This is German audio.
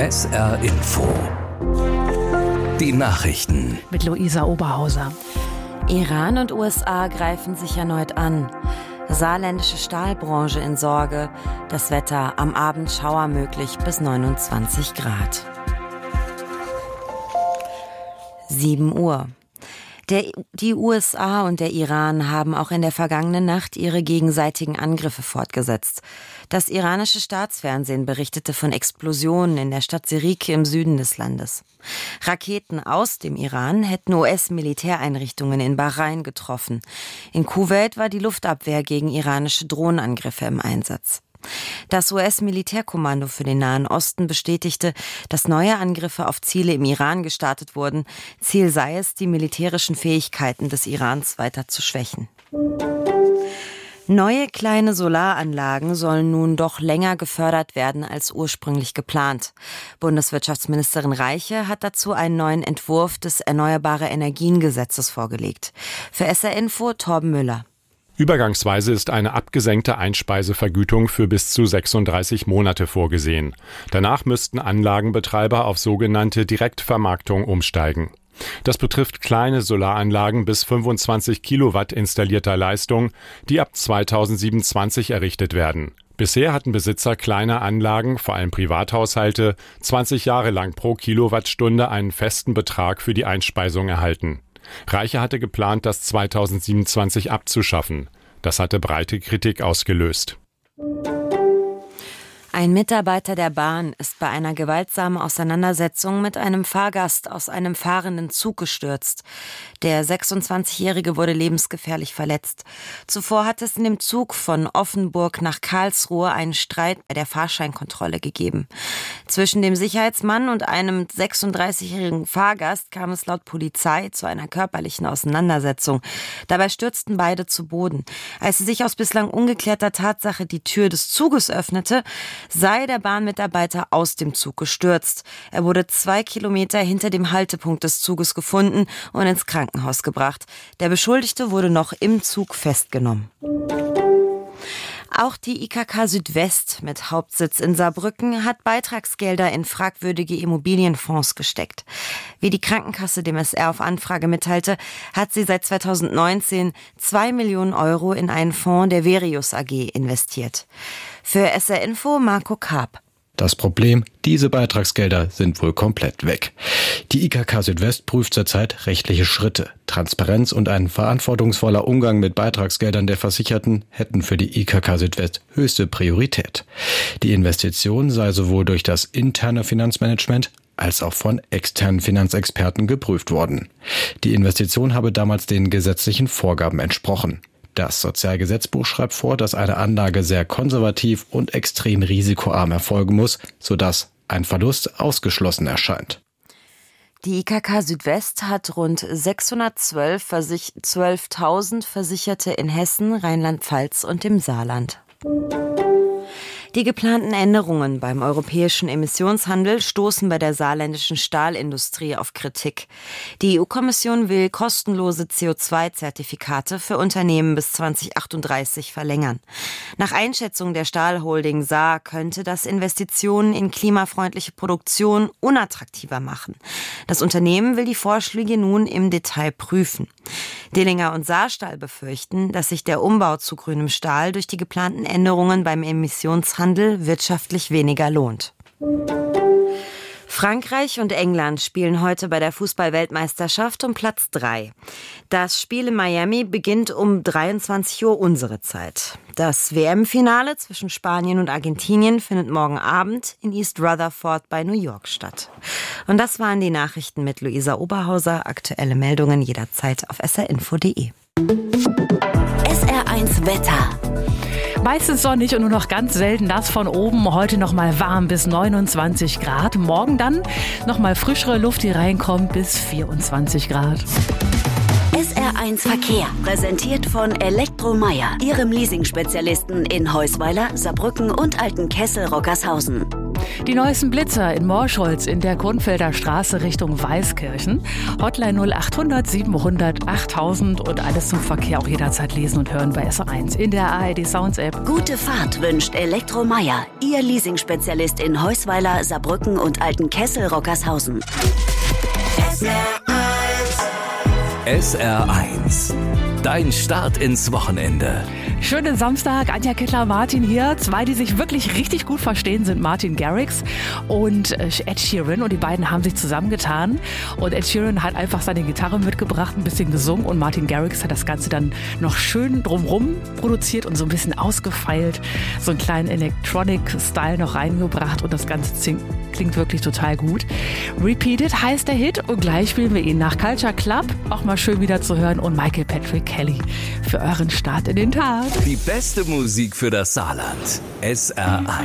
SR Info. Die Nachrichten. Mit Luisa Oberhauser. Iran und USA greifen sich erneut an. Saarländische Stahlbranche in Sorge. Das Wetter am Abend Schauer möglich bis 29 Grad. 7 Uhr. Die USA und der Iran haben auch in der vergangenen Nacht ihre gegenseitigen Angriffe fortgesetzt. Das iranische Staatsfernsehen berichtete von Explosionen in der Stadt Sirik im Süden des Landes. Raketen aus dem Iran hätten US-Militäreinrichtungen in Bahrain getroffen. In Kuwait war die Luftabwehr gegen iranische Drohnenangriffe im Einsatz. Das US-Militärkommando für den Nahen Osten bestätigte, dass neue Angriffe auf Ziele im Iran gestartet wurden. Ziel sei es, die militärischen Fähigkeiten des Irans weiter zu schwächen. Neue kleine Solaranlagen sollen nun doch länger gefördert werden als ursprünglich geplant. Bundeswirtschaftsministerin Reiche hat dazu einen neuen Entwurf des Erneuerbare-Energien-Gesetzes vorgelegt. Für SR Info Torben Müller. Übergangsweise ist eine abgesenkte Einspeisevergütung für bis zu 36 Monate vorgesehen. Danach müssten Anlagenbetreiber auf sogenannte Direktvermarktung umsteigen. Das betrifft kleine Solaranlagen bis 25 Kilowatt installierter Leistung, die ab 2027 errichtet werden. Bisher hatten Besitzer kleiner Anlagen, vor allem Privathaushalte, 20 Jahre lang pro Kilowattstunde einen festen Betrag für die Einspeisung erhalten. Reiche hatte geplant, das 2027 abzuschaffen. Das hatte breite Kritik ausgelöst. Ein Mitarbeiter der Bahn ist bei einer gewaltsamen Auseinandersetzung mit einem Fahrgast aus einem fahrenden Zug gestürzt. Der 26-Jährige wurde lebensgefährlich verletzt. Zuvor hat es in dem Zug von Offenburg nach Karlsruhe einen Streit bei der Fahrscheinkontrolle gegeben. Zwischen dem Sicherheitsmann und einem 36-jährigen Fahrgast kam es laut Polizei zu einer körperlichen Auseinandersetzung. Dabei stürzten beide zu Boden. Als sie sich aus bislang ungeklärter Tatsache die Tür des Zuges öffnete, sei der Bahnmitarbeiter aus dem Zug gestürzt. Er wurde 2 Kilometer hinter dem Haltepunkt des Zuges gefunden und ins Krankenhaus gebracht. Der Beschuldigte wurde noch im Zug festgenommen. Auch die IKK Südwest mit Hauptsitz in Saarbrücken hat Beitragsgelder in fragwürdige Immobilienfonds gesteckt. Wie die Krankenkasse dem SR auf Anfrage mitteilte, hat sie seit 2019 2 Millionen Euro in einen Fonds der Verius AG investiert. Für SR Info Marco Karp. Das Problem, diese Beitragsgelder sind wohl komplett weg. Die IKK Südwest prüft zurzeit rechtliche Schritte. Transparenz und ein verantwortungsvoller Umgang mit Beitragsgeldern der Versicherten hätten für die IKK Südwest höchste Priorität. Die Investition sei sowohl durch das interne Finanzmanagement als auch von externen Finanzexperten geprüft worden. Die Investition habe damals den gesetzlichen Vorgaben entsprochen. Das Sozialgesetzbuch schreibt vor, dass eine Anlage sehr konservativ und extrem risikoarm erfolgen muss, sodass ein Verlust ausgeschlossen erscheint. Die IKK Südwest hat rund 612.000 Versicherte in Hessen, Rheinland-Pfalz und dem Saarland. Die geplanten Änderungen beim europäischen Emissionshandel stoßen bei der saarländischen Stahlindustrie auf Kritik. Die EU-Kommission will kostenlose CO2-Zertifikate für Unternehmen bis 2038 verlängern. Nach Einschätzung der Stahlholding Saar könnte das Investitionen in klimafreundliche Produktion unattraktiver machen. Das Unternehmen will die Vorschläge nun im Detail prüfen. Dillinger und Saarstahl befürchten, dass sich der Umbau zu grünem Stahl durch die geplanten Änderungen beim Emissionshandel wirtschaftlich weniger lohnt. Frankreich und England spielen heute bei der Fußball-Weltmeisterschaft um Platz 3. Das Spiel in Miami beginnt um 23 Uhr unsere Zeit. Das WM-Finale zwischen Spanien und Argentinien findet morgen Abend in East Rutherford bei New York statt. Und das waren die Nachrichten mit Luisa Oberhauser. Aktuelle Meldungen jederzeit auf srinfo.de. SR1 Wetter. Meistens sonnig und nur noch ganz selten nass von oben. Heute noch mal warm bis 29 Grad. Morgen dann noch mal frischere Luft, die reinkommt, bis 24 Grad. SR1 Verkehr, präsentiert von Elektromeyer, Ihrem Leasing-Spezialisten in Heusweiler, Saarbrücken und Altenkessel-Rockershausen. Die neuesten Blitzer in Morscholz in der Grunfelder Straße Richtung Weißkirchen. Hotline 0800 700 8000 und alles zum Verkehr auch jederzeit lesen und hören bei SR1 in der ARD Sounds App. Gute Fahrt wünscht Elektromeyer, Ihr Leasing-Spezialist in Heusweiler, Saarbrücken und Altenkessel-Rockershausen. SR1. Dein Start ins Wochenende. Schönen Samstag, Anja Kittler-Martin hier. Zwei, die sich wirklich richtig gut verstehen, sind Martin Garrix und Ed Sheeran. Und die beiden haben sich zusammengetan. Und Ed Sheeran hat einfach seine Gitarre mitgebracht, ein bisschen gesungen. Und Martin Garrix hat das Ganze dann noch schön drumrum produziert und so ein bisschen ausgefeilt. So einen kleinen Electronic-Style noch reingebracht. Und das Ganze klingt wirklich total gut. Repeated heißt der Hit. Und gleich spielen wir ihn nach Culture Club. Auch mal schön wieder zu hören. Und Michael Patrick Kelly für euren Start in den Tag. Die beste Musik für das Saarland. SR1.